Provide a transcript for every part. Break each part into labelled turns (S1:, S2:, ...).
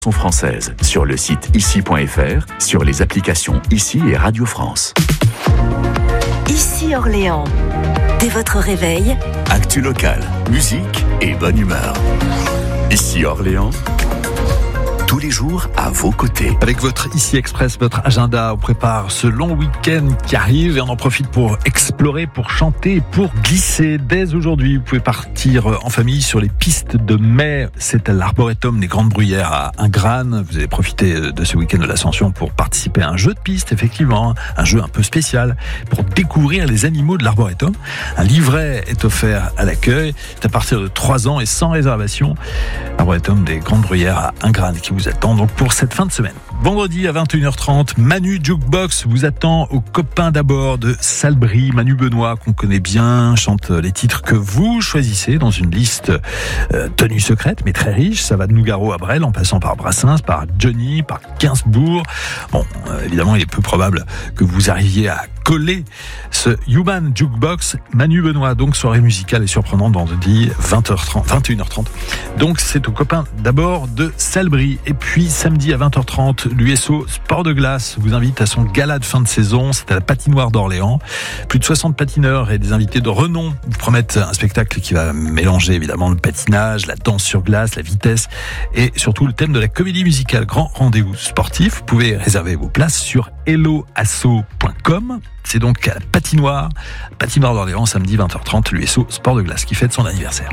S1: Française sur le site ici.fr, sur les applications Ici et Radio France.
S2: Ici Orléans. Dès votre réveil,
S1: Actu locale, musique et bonne humeur. Ici Orléans, tous les jours à vos côtés.
S3: Avec votre Ici Express, votre agenda, on prépare ce long week-end qui arrive et on en profite pour explorer, pour chanter, pour glisser. Dès aujourd'hui, vous pouvez partir en famille sur les pistes de mai. C'est à l'Arboretum des Grandes Bruyères à Ingrane. Vous allez profiter de ce week-end de l'Ascension pour participer à un jeu de piste, effectivement, un jeu un peu spécial pour découvrir les animaux de l'Arboretum. Un livret est offert à l'accueil. C'est à partir de 3 ans et sans réservation. L'Arboretum des Grandes Bruyères à Ingrane qui vous attend donc pour cette fin de semaine. Vendredi à 21h30, Manu Jukebox vous attend aux copains d'abord de Salbris. Manu Benoît, qu'on connaît bien, chante les titres que vous choisissez dans une liste tenue secrète, mais très riche. Ça va de Nougaro à Brel, en passant par Brassens, par Johnny, par Gainsbourg. Bon, évidemment, il est peu probable que vous arriviez à coller ce Human Jukebox. Manu Benoît, donc soirée musicale et surprenante vendredi 21h30. Donc c'est aux copains d'abord de Salbris. Et puis samedi à 20h30, l'USO Sport de Glace vous invite à son gala de fin de saison. C'est à la patinoire d'Orléans. Plus de 60 patineurs et des invités de renom vous promettent un spectacle qui va mélanger évidemment le patinage, la danse sur glace, la vitesse et surtout le thème de la comédie musicale. Grand rendez-vous sportif. Vous pouvez réserver vos places sur helloasso.com. C'est donc à la patinoire d'Orléans, samedi 20h30, l'USO Sport de Glace qui fête son anniversaire.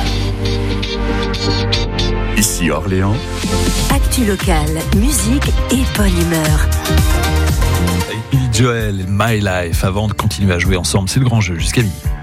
S1: Ici Orléans,
S2: actu locale, musique et bonne humeur.
S3: Avec Billy Joel et My Life, avant de continuer à jouer ensemble, c'est le grand jeu jusqu'à midi.